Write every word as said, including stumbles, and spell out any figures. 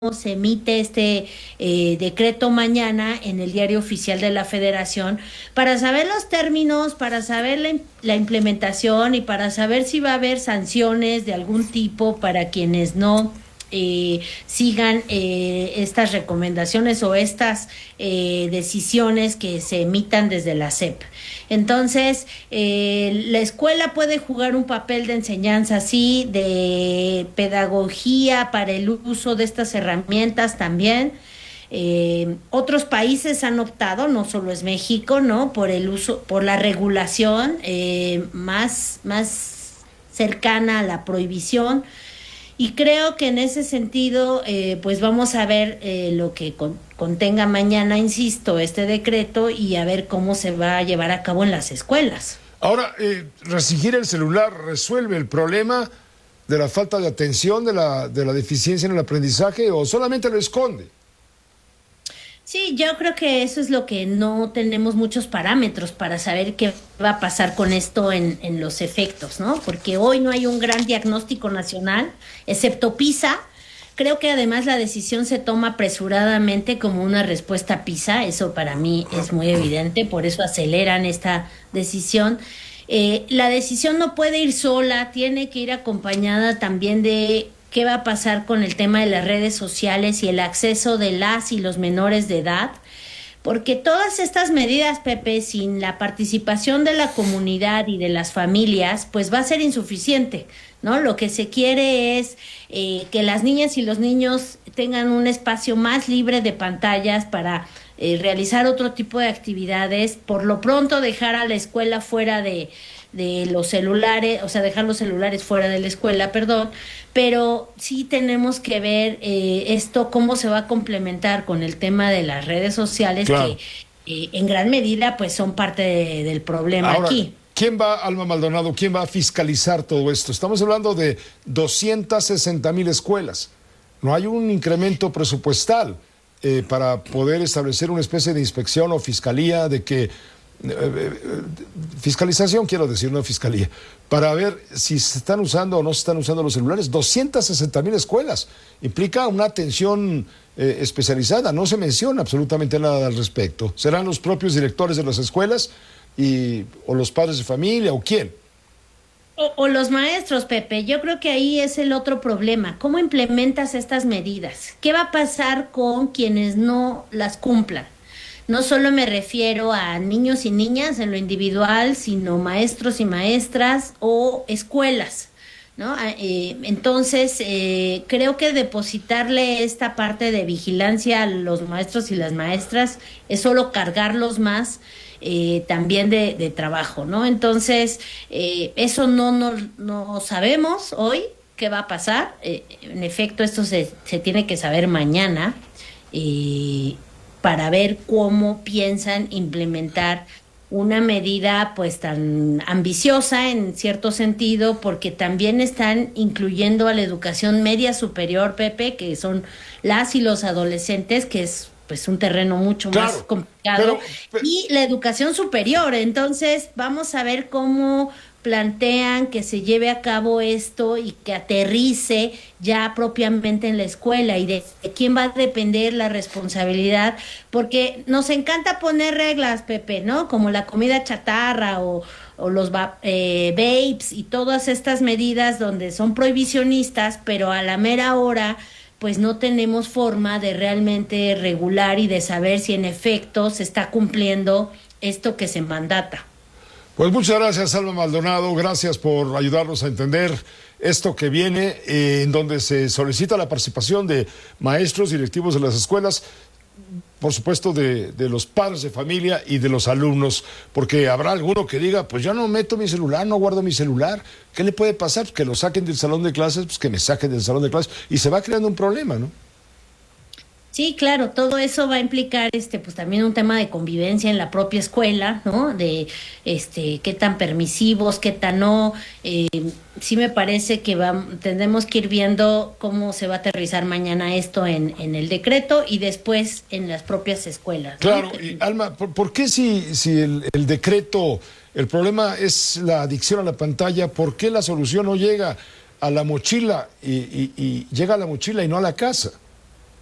se emite este eh, decreto mañana en el Diario Oficial de la Federación para saber los términos, para saber la, la implementación y para saber si va a haber sanciones de algún tipo para quienes no Eh, sigan eh, estas recomendaciones o estas eh, decisiones que se emitan desde la S E P. Entonces, eh, la escuela puede jugar un papel de enseñanza, sí, de pedagogía para el uso de estas herramientas también. Eh, otros países han optado, no solo es México, ¿no? Por el uso, por la regulación eh, más, más cercana a la prohibición. Y creo que en ese sentido, eh, pues vamos a ver eh, lo que con, contenga mañana, insisto, este decreto y a ver cómo se va a llevar a cabo en las escuelas. Ahora, eh, restringir el celular resuelve el problema de la falta de atención, de la, de la deficiencia en el aprendizaje, o solamente lo esconde. Sí, yo creo que eso es lo que no tenemos muchos parámetros para saber qué va a pasar con esto en, en los efectos, ¿no? Porque hoy no hay un gran diagnóstico nacional, excepto PISA. Creo que además la decisión se toma apresuradamente como una respuesta a PISA, eso para mí es muy evidente, por eso aceleran esta decisión. Eh, la decisión no puede ir sola, tiene que ir acompañada también de qué va a pasar con el tema de las redes sociales y el acceso de las y los menores de edad, porque todas estas medidas, Pepe, sin la participación de la comunidad y de las familias, pues va a ser insuficiente, ¿no? Lo que se quiere es eh, que las niñas y los niños tengan un espacio más libre de pantallas para eh, realizar otro tipo de actividades, por lo pronto dejar a la escuela fuera de de los celulares, o sea, dejar los celulares fuera de la escuela, perdón, pero sí tenemos que ver eh, esto, cómo se va a complementar con el tema de las redes sociales, claro, que eh, en gran medida pues son parte de, del problema. Ahora, aquí. ¿Quién va, Alma Maldonado, quién va a fiscalizar todo esto? Estamos hablando de doscientas sesenta mil escuelas. No hay un incremento presupuestal eh, para poder establecer una especie de inspección o fiscalía de que fiscalización, quiero decir, no fiscalía, para ver si se están usando o no se están usando los celulares. Doscientas sesenta mil escuelas implica una atención eh, especializada. No se menciona absolutamente nada al respecto. ¿Serán los propios directores de las escuelas y, o los padres de familia o quién? O, o los maestros, Pepe. Yo creo que ahí es el otro problema. ¿Cómo implementas estas medidas? ¿Qué va a pasar con quienes no las cumplan? No solo me refiero a niños y niñas en lo individual, sino maestros y maestras o escuelas, ¿no? Eh, entonces, eh, creo que depositarle esta parte de vigilancia a los maestros y las maestras es solo cargarlos más eh, también de, de trabajo, ¿no? Entonces, eh, eso no, no, no sabemos hoy qué va a pasar. Eh, en efecto, esto se, se tiene que saber mañana. Eh, para ver cómo piensan implementar una medida pues tan ambiciosa en cierto sentido, porque también están incluyendo a la educación media superior, Pepe, que son las y los adolescentes, que es pues un terreno mucho claro, más complicado, pero, pero... y la educación superior. Entonces vamos a ver cómo plantean que se lleve a cabo esto y que aterrice ya propiamente en la escuela y de, de quién va a depender la responsabilidad, porque nos encanta poner reglas, Pepe, ¿no? Como la comida chatarra o, o los eh, vapes y todas estas medidas donde son prohibicionistas, pero a la mera hora pues no tenemos forma de realmente regular y de saber si en efecto se está cumpliendo esto que se mandata. Pues muchas gracias, Alma Maldonado, gracias por ayudarnos a entender esto que viene, eh, en donde se solicita la participación de maestros, directivos de las escuelas, por supuesto de, de los padres de familia y de los alumnos, porque habrá alguno que diga, pues yo no meto mi celular, no guardo mi celular, ¿qué le puede pasar? Pues que lo saquen del salón de clases, pues que me saquen del salón de clases, y se va creando un problema, ¿no? Sí, claro, todo eso va a implicar este pues también un tema de convivencia en la propia escuela, ¿no? De este qué tan permisivos, qué tan no. Eh, sí me parece que va, tendremos que ir viendo cómo se va a aterrizar mañana esto en, en el decreto y después en las propias escuelas, ¿no? Claro, y Alma, ¿por, por qué si, si el, el decreto, el problema es la adicción a la pantalla, por qué la solución no llega a la mochila y, y, y llega a la mochila y no a la casa?